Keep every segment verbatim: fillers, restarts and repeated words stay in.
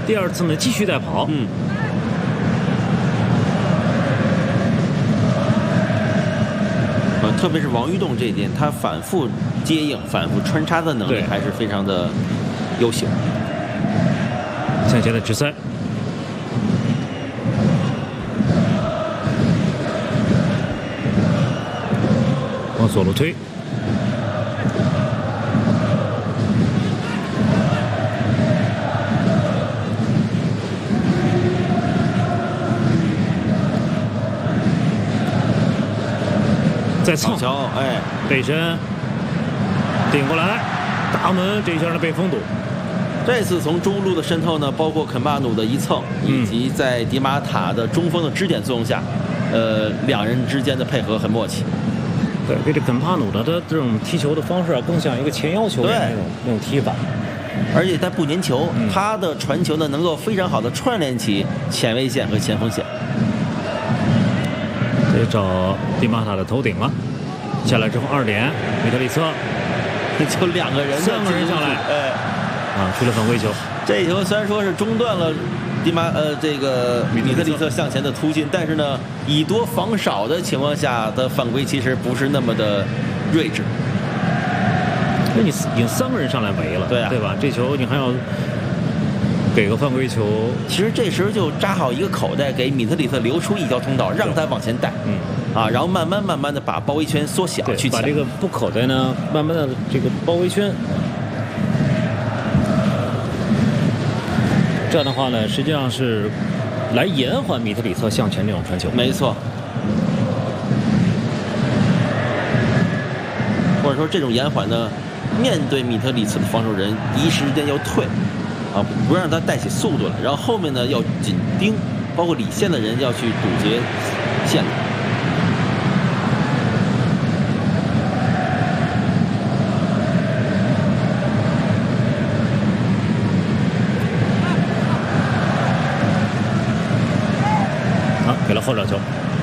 第二次呢继续带跑。 嗯。呃，特别是王玉栋这一点，他反复接应、反复穿插的能力还是非常的优秀。 向前的直塞，往左路推。 再蹭， 哎， 背身顶过来，大门这一下呢被封堵。 这次从中路的渗透呢，包括肯巴努的一蹭，以及在迪马塔的中锋的支点作用下，呃，两人之间的配合很默契。 对，跟这肯巴努的他这种踢球的方式啊，更像一个前腰球员那种那种踢法。 而且他不粘球， 嗯、 他的传球呢能够非常好的串联起前卫线和前锋线。 得找迪马塔的头顶了，下来之后二点，米特里策， 就两个人， 三个人上来， 哎， 啊，出了犯规球。 这一球虽然说是中断了迪马呃这个米特里策向前的突进，但是呢，以多防少的情况下的犯规其实不是那么的睿智。 那你已经三个人上来围了， 对啊， 对吧？这球你还要。 给个犯规球， 其实这时候就扎好一个口袋，给米特里特留出一条通道，让他往前带。 嗯， 啊，然后慢慢慢慢的把包围圈缩小，去把这个布口袋呢，慢慢的这个包围圈。这样的话呢，实际上是来延缓米特里特向前这种传球。 没错。或者说这种延缓呢，面对米特里特的防守人，第一时间要退。 啊，不让他带起速度了，然后后面呢要紧盯，包括里线的人要去堵截线路。 好，给了后场球。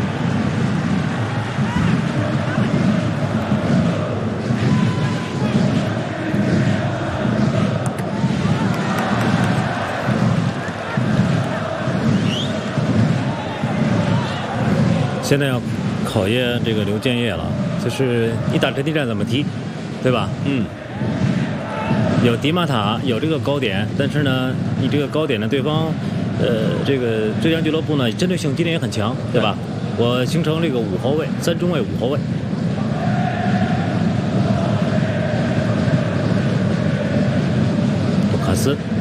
现在要考验这个刘建业了，就是你打阵地战怎么踢，对吧？ 嗯。 有迪马塔，有这个高点，但是呢，你这个高点呢，对方，呃，这个浙江俱乐部呢，针对性今天也很强，对吧？对我形成这个五后卫，三中卫，五后卫。卢卡斯。